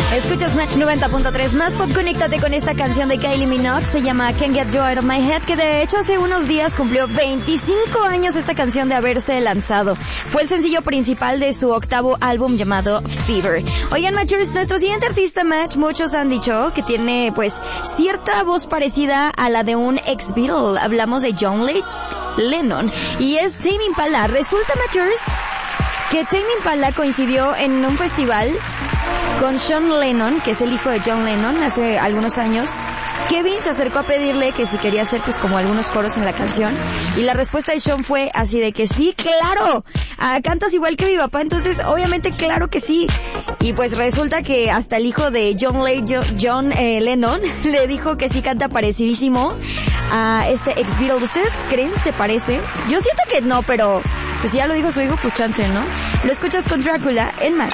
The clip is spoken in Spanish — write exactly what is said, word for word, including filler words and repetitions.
Escuchas Match noventa punto tres. Más pop, conéctate con esta canción de Kylie Minogue. Se llama Can't Get You Out of My Head, que de hecho hace unos días cumplió veinticinco años esta canción de haberse lanzado. Fue el sencillo principal de su octavo álbum llamado Fever. Oigan, Matchers, nuestro siguiente artista, Match, muchos han dicho que tiene pues cierta voz parecida a la de un ex Beatle. Hablamos de John Le- Lennon y es Tame Impala. Resulta, Matchers, que Tame Impala coincidió en un festival con Sean Lennon, que es el hijo de John Lennon, hace algunos años. Kevin se acercó a pedirle que si quería hacer pues como algunos coros en la canción, y la respuesta de Sean fue así de que sí, claro, ah, cantas igual que mi papá, entonces obviamente claro que sí. Y pues resulta que hasta el hijo de John, Le- John eh, Lennon le dijo que sí canta parecidísimo a este ex Beatle. ¿Ustedes creen se parece? Yo siento que no, pero pues si ya lo dijo su hijo, pues chance, ¿no? Lo escuchas con Drácula en Match.